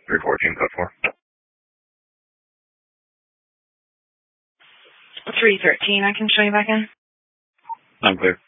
314, code 4. 313, I can show you back in. I'm clear.